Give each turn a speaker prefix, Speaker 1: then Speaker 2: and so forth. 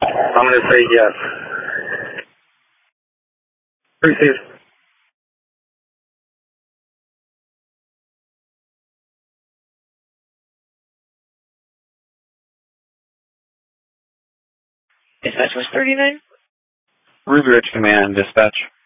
Speaker 1: I'm going to say yes. Received.
Speaker 2: Dispatch was 39.
Speaker 3: Ruby Ridge Command, dispatch.